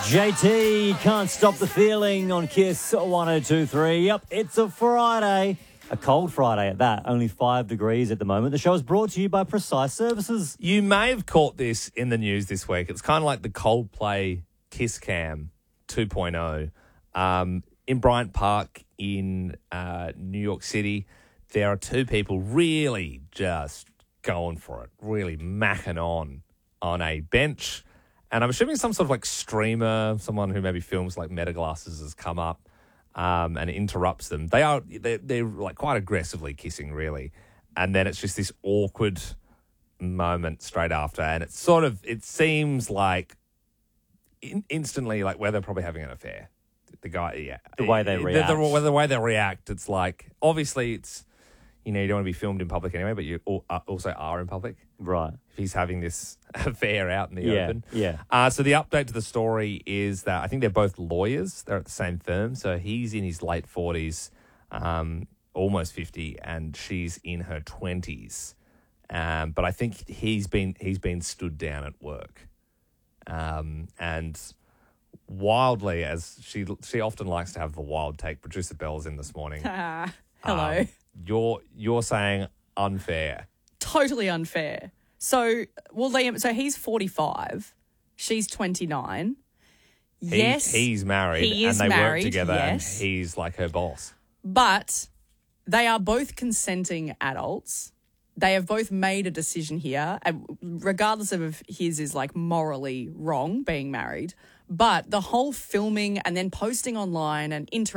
JT, Can't Stop the Feeling on Kiss 102.3. Yep, it's a Friday. A cold Friday at that. Only 5 degrees at the moment. The show is brought to you by Precise Services. You may have caught this in the news this week. It's kind of like the Coldplay Kiss Cam 2.0. In Bryant Park in New York City, there are two people really just going for it, really macking on a bench. And I'm assuming some sort of like streamer, someone who maybe films like Metaglasses has come up and interrupts them. They're like quite aggressively kissing, really. And then it's just this awkward moment straight after. And it seems like instantly like where they're probably having an affair. The guy, yeah. The way they react. The way they react, it's like, obviously it's, you know, you don't want to be filmed in public anyway, but you also are in public. Right. If he's having this affair out in the open. Yeah. So the update to the story is that I think they're both lawyers. They're at the same firm. So he's in his late 40s, almost 50, and she's in her 20s. But I think he's been stood down at work. And wildly, as she often likes to have the wild take, producer Belle's in this morning. Hello. You're saying unfair. Totally unfair. So, Liam, so he's 45. She's 29. Yes. He's married. He is and they married, work together yes. and he's like her boss. But they are both consenting adults. They have both made a decision here, and regardless of if his is like morally wrong being married. But the whole filming and then posting online and